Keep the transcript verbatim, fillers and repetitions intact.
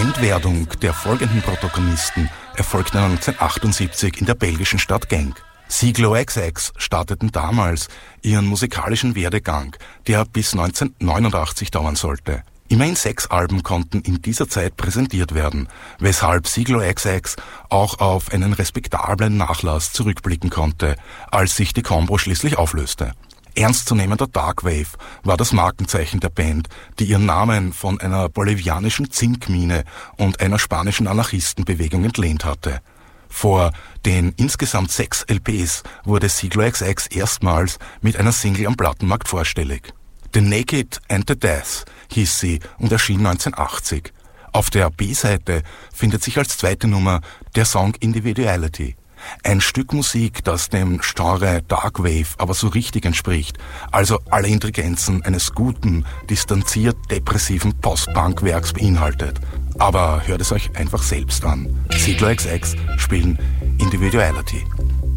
Entwerdung der folgenden Protagonisten erfolgte neunzehnhundertachtundsiebzig in der belgischen Stadt Genk. Siglo X X starteten damals ihren musikalischen Werdegang, der bis neunzehnhundertneunundachtzig dauern sollte. Immerhin sechs Alben konnten in dieser Zeit präsentiert werden, weshalb Siglo X X auch auf einen respektablen Nachlass zurückblicken konnte, als sich die Combo schließlich auflöste. Ernstzunehmender Darkwave war das Markenzeichen der Band, die ihren Namen von einer bolivianischen Zinkmine und einer spanischen Anarchistenbewegung entlehnt hatte. Vor den insgesamt sechs L Ps wurde Siglo X X erstmals mit einer Single am Plattenmarkt vorstellig. The Naked and the Death hieß sie und erschien neunzehnhundertachtzig. Auf der B-Seite findet sich als zweite Nummer der Song Individuality. Ein Stück Musik, das dem Genre Darkwave aber so richtig entspricht, also alle Intelligenzen eines guten, distanziert depressiven Post-Punk-Werks beinhaltet. Aber hört es euch einfach selbst an. Siglo X X spielen Individuality.